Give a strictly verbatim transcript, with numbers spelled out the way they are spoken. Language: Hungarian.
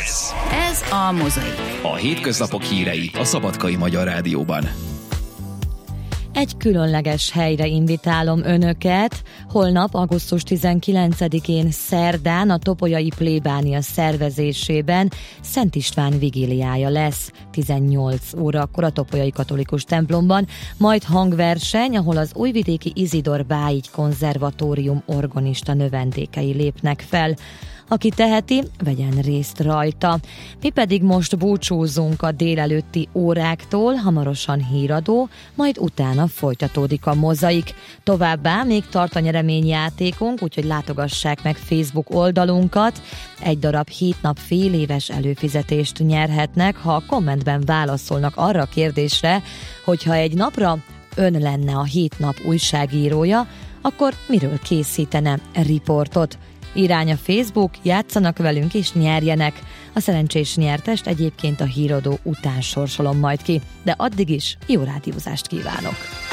Ez. Ez a Mozaik. A hétköznapok hírei a Szabadkai Magyar Rádióban. Egy különleges helyre invitálom önöket. Holnap, augusztus tizenkilencedikén szerdán a Topolyai plébánia szervezésében Szent István vigíliája lesz. tizennyolc órakor a Topolyai katolikus templomban, majd hangverseny, ahol az újvidéki Izidor Báígy konzervatórium organista növendékei lépnek fel. Aki teheti, vegyen részt rajta. Mi pedig most búcsúzunk a délelőtti óráktól, hamarosan híradó, majd utána folytatódik a Mozaik. Továbbá még tart a nyereményjátékunk, úgyhogy látogassák meg Facebook oldalunkat. Egy darab hét nap fél éves előfizetést nyerhetnek, ha a kommentben válaszolnak arra a kérdésre, hogyha egy napra ön lenne a hét nap újságírója, akkor miről készítene riportot? Irány a Facebook, játszanak velünk és nyerjenek. A szerencsés nyertest egyébként a híradó után sorsolom majd ki, de addig is jó rádiózást kívánok!